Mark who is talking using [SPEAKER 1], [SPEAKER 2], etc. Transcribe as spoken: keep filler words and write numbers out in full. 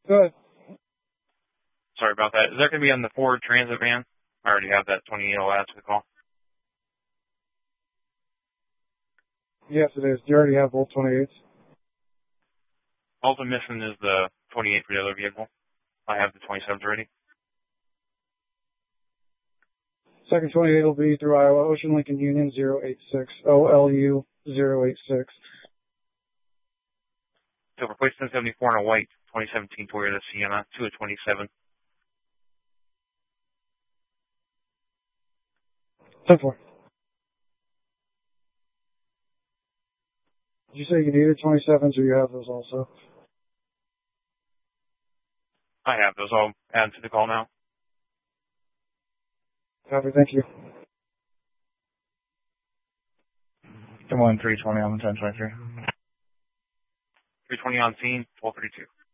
[SPEAKER 1] Go ahead.
[SPEAKER 2] Sorry about that. Is that going to be on the Ford Transit van? I already have that twenty-eight. I'll add to the call.
[SPEAKER 1] Yes, it is. Do you already have both twenty-eights?
[SPEAKER 2] All I'm missing is the twenty-eight for the other vehicle. I have the twenty-sevens already.
[SPEAKER 1] Second twenty-eight will be through Iowa Ocean Lincoln Union zero eight six, O L U zero eight six.
[SPEAKER 2] So replace ten seventy-four in a white twenty seventeen Toyota Sienna to a twenty-seven.
[SPEAKER 1] ten four. Did you say you needed twenty-sevens or you have those also?
[SPEAKER 2] I have those. I'll add to the call now.
[SPEAKER 1] Copy, thank you.
[SPEAKER 3] Come on, three twenty on the ten twenty-three.
[SPEAKER 2] three twenty on scene, twelve thirty-two.